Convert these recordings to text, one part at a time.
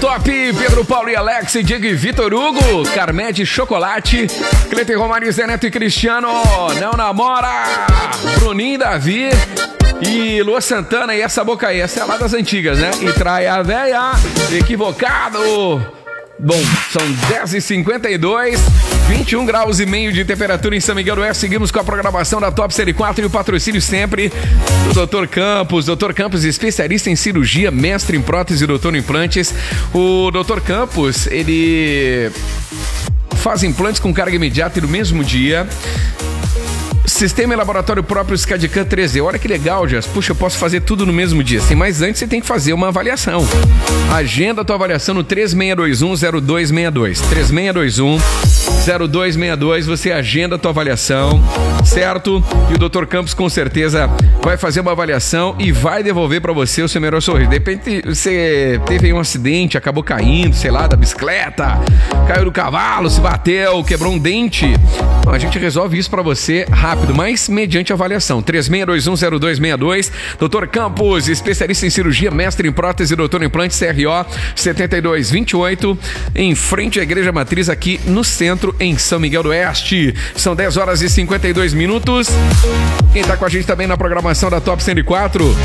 top, Pedro Paulo e Alex, Diego e Vitor Hugo, Carmed Chocolate, Cleiton Romário, Zé Neto e Cristiano, Não Namora, Bruninho, Davi e Lua Santana. E essa boca aí, essa é lá das antigas, né? E trai a véia, equivocado. Bom, são 10h52, 21 graus e meio de temperatura em São Miguel do Oeste. Seguimos com a programação da Top Série 4 e o patrocínio sempre do Dr. Campos. Dr. Campos, especialista em cirurgia, mestre em prótese e doutor em implantes. O Dr. Campos, ele faz implantes com carga imediata e no mesmo dia. Sistema e laboratório próprio Scadican 3D. Olha que legal, Jess. Puxa, eu posso fazer tudo no mesmo dia. Sim, mas antes você tem que fazer uma avaliação. Agenda a tua avaliação no 3621-0262. 3621-0262. Você agenda a tua avaliação, certo? E o Dr. Campos com certeza vai fazer uma avaliação e vai devolver pra você o seu melhor sorriso. De repente você teve um acidente, acabou caindo, sei lá, da bicicleta, caiu do cavalo, se bateu, quebrou um dente. Bom, a gente resolve isso pra você rápido, mas mediante avaliação. 3621-0262. Dr. Campos, especialista em cirurgia, mestre em prótese, doutor em implante, CRO 7228, em frente à Igreja Matriz, aqui no centro, em São Miguel do Oeste. São 10h52. Quem tá com a gente também na programação da Top 104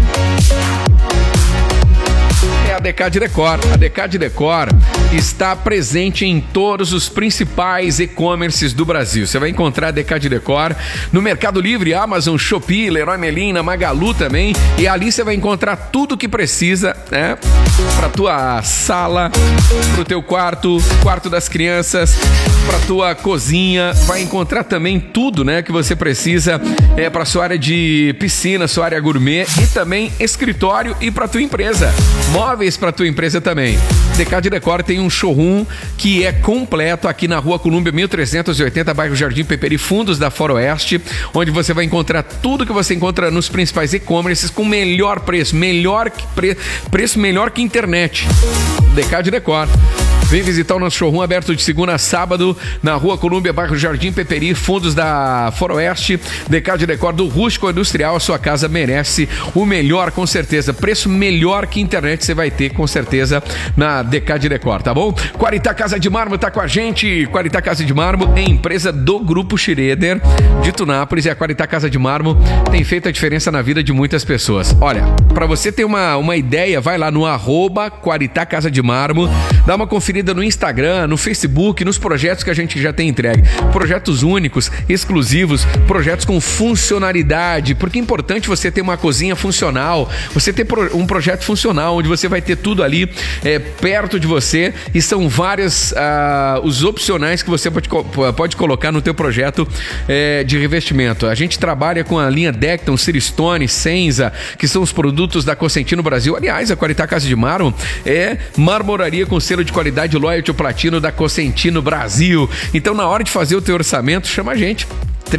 é a Decade Decor. A Decade Decor está presente em todos os principais e-commerces do Brasil. Você vai encontrar a Decade Decor no Mercado Livre, Amazon, Shopee, Leroy Merlin, Magalu também. E ali você vai encontrar tudo o que precisa, né? Para tua sala, para o teu quarto das crianças, para tua cozinha. Vai encontrar também tudo, né, que você precisa para sua área de piscina, sua área gourmet e também escritório e para tua empresa. Móveis para tua empresa também. Decade Decor tem um showroom que é completo aqui na Rua Colúmbia 1380, bairro Jardim Peperi, fundos da Foroeste, onde você vai encontrar tudo que você encontra nos principais e-commerces com melhor preço, preço melhor que internet. Decade Decor. Vem visitar o nosso showroom aberto de segunda a sábado na Rua Colúmbia, bairro Jardim Peperi, fundos da Foroeste. Decade Decor, do rústico ao industrial, a sua casa merece o melhor, com certeza. Preço melhor que internet você vai ter, com certeza, na Decade Decor, tá bom? Qualitá Casa de Mármore tá com a gente. Qualitá Casa de Mármore é empresa do Grupo Schroeder de Tunápolis, e a Qualitá Casa de Mármore tem feito a diferença na vida de muitas pessoas. Olha, para você ter uma ideia, vai lá no @Qualitá Casa de Mármore, dá uma conferida no Instagram, no Facebook, nos projetos que a gente já tem entregue. Projetos únicos, exclusivos, projetos com funcionalidade, porque é importante você ter uma cozinha funcional, você ter um projeto funcional, onde você vai ter tudo ali perto de você, e são várias os opcionais que você pode colocar no teu projeto de revestimento. A gente trabalha com a linha Decton, Silestone, Senza, que são os produtos da Cosentino Brasil. Aliás, a Qualitá Casa de Mármore é marmoraria com selo de qualidade Loyalty Platino da Cosentino Brasil. Então, na hora de fazer o teu orçamento, chama a gente.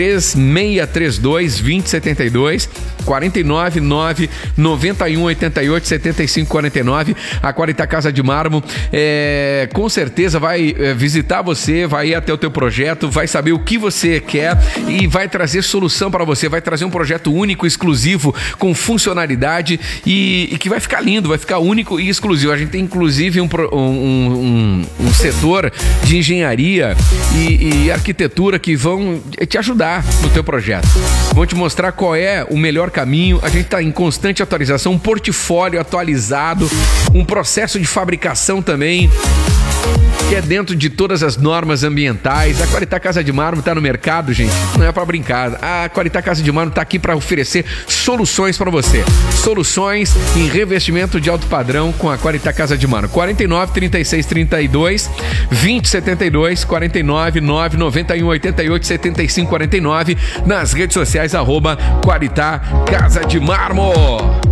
3632-2072, 499-9188-7549. A Qualitá Casa de Mármore com certeza vai visitar você, vai ir até o teu projeto, vai saber o que você quer e vai trazer solução para você, vai trazer um projeto único, exclusivo, com funcionalidade e que vai ficar lindo, vai ficar único e exclusivo. A gente tem inclusive um setor de engenharia e arquitetura que vão te ajudar no teu projeto. Vou te mostrar qual é o melhor caminho. A gente está em constante atualização, um portfólio atualizado, um processo de fabricação também que é dentro de todas as normas ambientais. A Qualitá Casa de Mármore está no mercado, gente, não é para brincar. A Qualitá Casa de Mármore está aqui para oferecer soluções para você. Soluções em revestimento de alto padrão com a Qualitá Casa de Mármore. 49 36 32 20 72, 49 9 91 88 75 49, nas redes sociais @Qualitá Casa de Mármore.